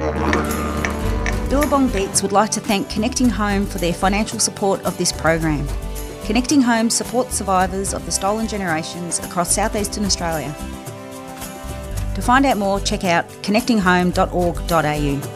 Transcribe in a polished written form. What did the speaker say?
Billabong Beats would like to thank Connecting Home for their financial support of this program. Connecting Home supports survivors of the stolen generations across southeastern Australia. To find out more, check out connectinghome.org.au.